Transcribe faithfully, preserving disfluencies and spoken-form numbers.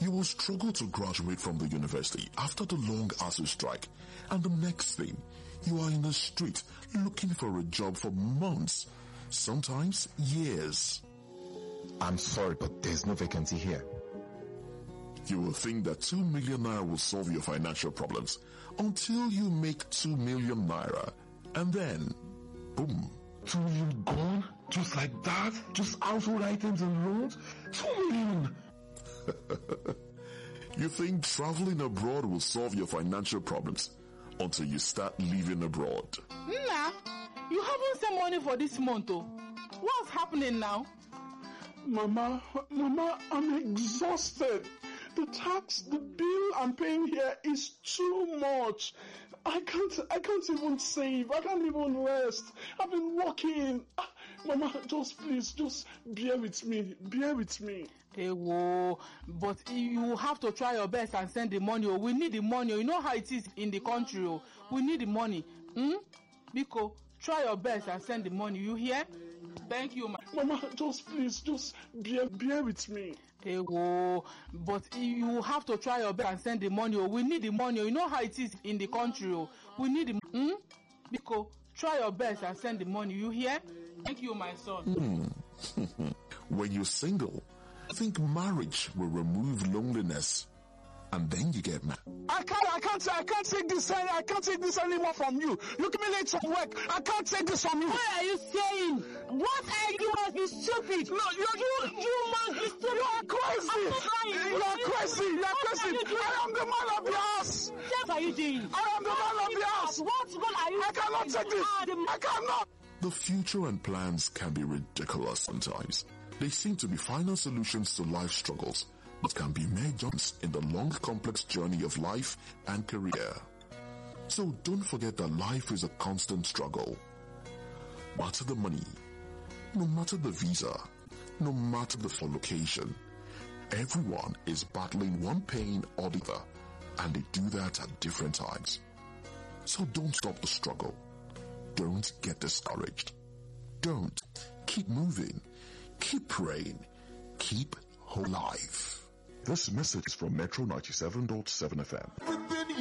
You will struggle to graduate from the university after the long ASUU strike, and the next thing, you are in the street looking for a job for months, sometimes years. I'm sorry, but there's no vacancy here. You will think that two million naira will solve your financial problems until you make two million naira, and then, boom. Two million gone? Just like that? Just household items and loans? Two million! You think traveling abroad will solve your financial problems until you start living abroad. Nah, you haven't sent money for this month, oh. What's happening now? Mama, Mama, I'm exhausted. The tax, the bill I'm paying here is too much. I can't, I can't even save. I can't even rest. I've been working. Mama, just please, just bear with me. Bear with me. Hey, whoa. But you have to try your best and send the money. Oh. We need the money. You know how it is in the country. Oh. We need the money. Hmm? Biko, try your best and send the money. You hear? Thank you, ma. Mama, just please, just bear, bear with me. Hey, whoa. But you have to try your best and send the money. Oh. We need the money. You know how it is in the country. Oh. We need the hmm? Biko, try your best and send the money. You hear? Thank you, my son. Hmm. When you're single, I think marriage will remove loneliness. And then you get mad. I can't, I can't, I can't take this, I can't take this anymore from you. You give me late from work. I can't take this from you. What are you saying? What are you? You must be stupid. No, you, you, you must be stupid. You are crazy. You are crazy. You are crazy. I am the man of the house. What are you doing? I am the man of the house. What, what are you? I cannot take this. I cannot. The future and plans can be ridiculous sometimes. They seem to be final solutions to life struggles, but can be mere jumps in the long, complex journey of life and career. So don't forget that life is a constant struggle. No matter the money, no matter the visa, no matter the location, everyone is battling one pain or the other, and they do that at different times. So don't stop the struggle. Don't get discouraged. Don't. Keep moving. Keep praying. Keep alive. This message is from Metro ninety-seven point seven F M.